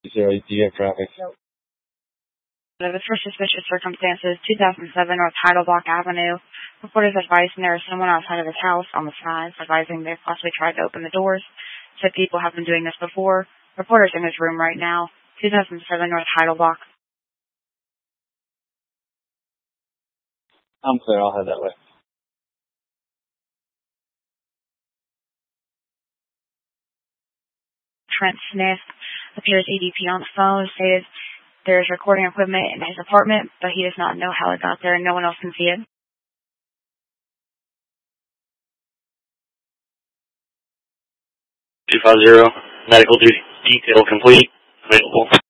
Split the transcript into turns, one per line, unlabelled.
0, do you have traffic?
It's for suspicious circumstances, 2007 North Heidelbach Avenue. Reporters advising there is someone outside of his house on the sides, advising they've possibly tried to open the doors. Said people have been doing this before. Reporters in his room right now, 2007 North Heidelbach.
I'm clear, I'll head that way.
Trent Smith appears EDP on the phone, stated there's recording equipment in his apartment, but he does not know how it got there and no one else can see it.
250, medical duty detail complete, available.